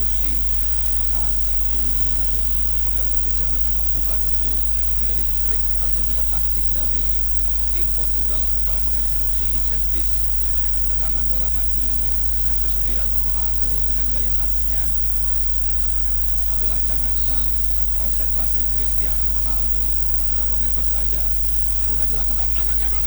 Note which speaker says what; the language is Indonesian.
Speaker 1: eksekusi. Maka seperti ini atau untuk program petis yang akan membuka tentu menjadi trik atau juga taktik dari tim Portugal dalam mengeksekusi set piece tendangan bola mati ini. Cristiano Ronaldo dengan gaya khasnya ambil ancang-ancang, konsentrasi Cristiano Ronaldo berapa meter saja sudah dilakukan.